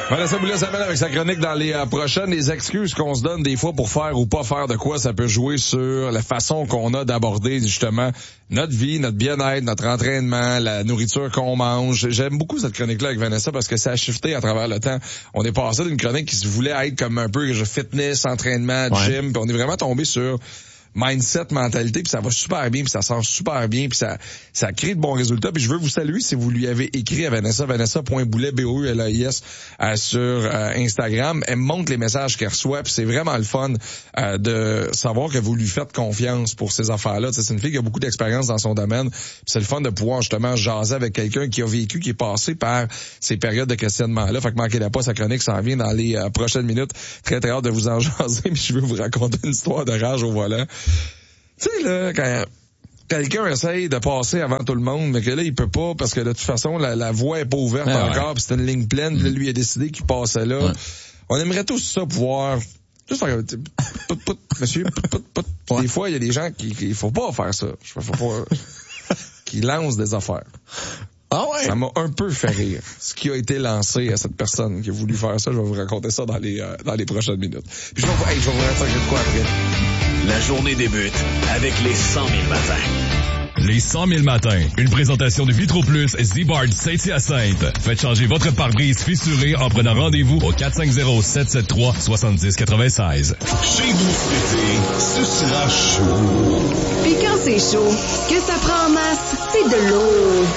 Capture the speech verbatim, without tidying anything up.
Vanessa Boulay s'amène avec sa chronique dans les euh, prochaines. Les excuses qu'on se donne des fois pour faire ou pas faire de quoi, ça peut jouer sur la façon qu'on a d'aborder justement notre vie, notre bien-être, notre entraînement, la nourriture qu'on mange. J'aime beaucoup cette chronique-là avec Vanessa parce que ça a shifté à travers le temps. On est passé d'une chronique qui se voulait être comme un peu fitness, entraînement, gym, ouais. Puis on est vraiment tombé sur mindset, mentalité, puis ça va super bien, puis ça sent super bien, puis ça ça crée de bons résultats. Puis je veux vous saluer si vous lui avez écrit à Vanessa, vanessa point boulet, B O U L A I S, euh, sur euh, Instagram. Elle me montre les messages qu'elle reçoit, puis c'est vraiment le fun euh, de savoir que vous lui faites confiance pour ces affaires-là. T'sais, c'est une fille qui a beaucoup d'expérience dans son domaine, puis c'est le fun de pouvoir justement jaser avec quelqu'un qui a vécu, qui est passé par ces périodes de questionnement-là. Fait que manquez-la pas, sa chronique s'en vient dans les euh, prochaines minutes. Très très hâte de vous en jaser, mais je veux vous raconter une histoire de rage au volant. Tu sais, là, quand quelqu'un essaye de passer avant tout le monde, mais que là, il peut pas, parce que de toute façon, la, la voie est pas ouverte ah, encore, ouais. Puis c'est une ligne pleine, puis là, lui a décidé qu'il passait là. Ouais. On aimerait tous ça pouvoir juste faire pout, pout, monsieur, pout, pout, pout. Ouais. Des fois, il y a des gens qui, il faut pas faire ça. Il faut pas, qui lancent des affaires. Ah ouais? Ça m'a un peu fait rire, ce qui a été lancé à cette personne qui a voulu faire ça. Je vais vous raconter ça dans les, euh, dans les prochaines minutes. Puis je vais vous, hey, je vais vous raconter de quoi après. La journée débute avec les cent mille matins. Les cent mille matins. Une présentation de Vitro Plus Z-Bard Saint-Hyacinthe. Faites changer votre pare-brise fissuré en prenant rendez-vous au quatre cinq zéro, sept sept trois, six zéro neuf six. Chez vous fêter, ce sera chaud. Puis quand c'est chaud, ce que ça prend en masse, c'est de l'eau.